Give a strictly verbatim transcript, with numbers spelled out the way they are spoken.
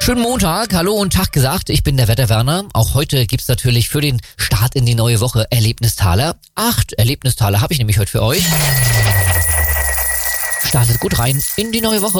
Schönen Montag, hallo und Tag gesagt, ich bin der Wetterwerner. Auch heute gibt's natürlich für den Start in die neue Woche Erlebnistaler. Acht Erlebnistaler habe ich nämlich heute für euch. Startet gut rein in die neue Woche.